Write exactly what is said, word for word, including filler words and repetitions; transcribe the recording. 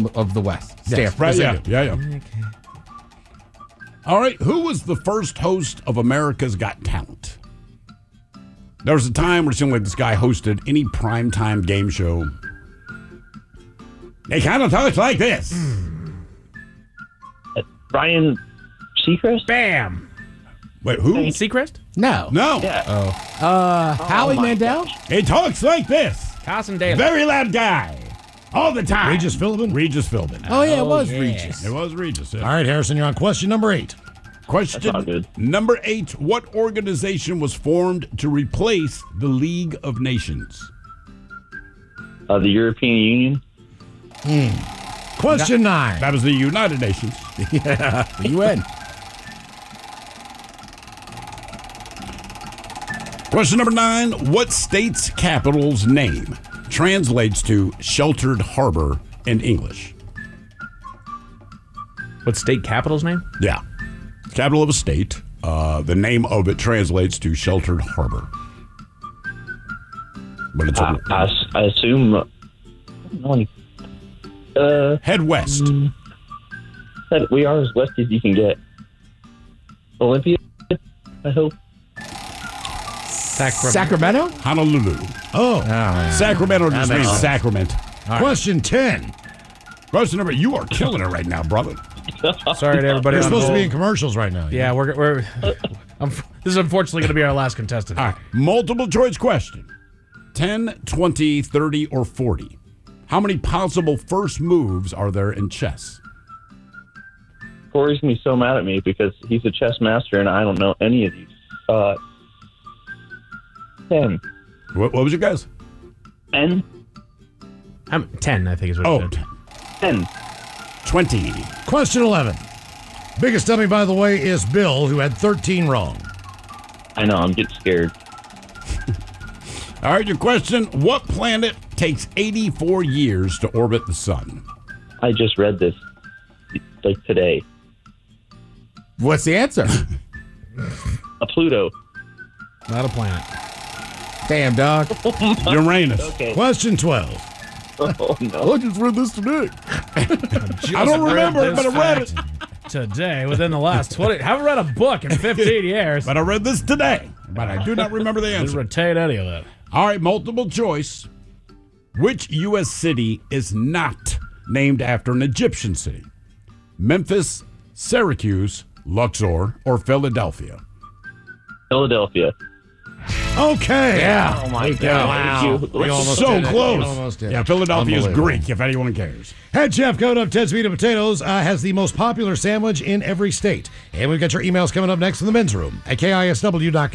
of the West. Yes, Stanford. right, Yes, I yeah, do. yeah, yeah. All right, who was the first host of America's Got Talent? There was a time where it seemed like this guy hosted any primetime game show. They kind of talk like this. Ryan Seacrest? Bam. Wait, who? Seacrest? No. No. Yeah. Oh. Uh, Howie my Mandel? He talks like this. Carson Daly. Very loud guy. All the time. Regis Philbin? Regis Philbin. Oh, yeah, it was yeah. Regis. It was Regis. Yeah. All right, Harrison, you're on question number eight. Question That's not good. number eight. What organization was formed to replace the League of Nations? Uh, the European Union? Question nine. That was the United Nations. The U N. Question number nine. What state's capital's name translates to sheltered harbor in English? What's state capital's name? Yeah. Capital of a state. Uh, the name of it translates to sheltered harbor. But it's I, a, I, I assume. Uh, head west. that we are as west as you can get. Olympia, I hope. Sacramento? Honolulu. Oh. Sacramento just That makes means sense. sacrament. Question ten. Question number. You are killing it right now, brother. Sorry to everybody. You're on supposed to hold. be in commercials right now. Yeah, we're we're. I'm, this is unfortunately going to be our last contestant. All right. Multiple choice question. ten, twenty, thirty, or forty. How many possible first moves are there in chess? Corey's gonna be so mad at me because he's a chess master and I don't know any of these. Uh, ten. What, what was your guess? Ten? I'm ten, I think is what Oh, it said. Ten. twenty. Question eleven. Biggest dummy, by the way, is Bill, who had thirteen wrong. I know, I'm getting scared. All right, your question. What planet takes eighty-four years to orbit the sun? I just read this, like, today. What's the answer? A Pluto. Not a planet. Damn, dog. Uranus. Okay. Question twelve. Oh, no. I just read this today. I don't read remember it, this but I read it. Today, within the last twenty, haven't read a book in fifteen years. But I read this today. But I do not remember the Didn't answer. retain any of that. All right, multiple choice. Which U S city is not named after an Egyptian city? Memphis, Syracuse, Luxor, or Philadelphia? Philadelphia. Okay. Yeah. Oh, my God. Wow. Thank you. We almost So did it. close. We almost did Yeah, it. Philadelphia is Unbelievable. Greek, if anyone cares. Head chef Code Up Ted's Meat and Potatoes uh, has the most popular sandwich in every state. And we've got your emails coming up next in the men's room at K I S W dot com.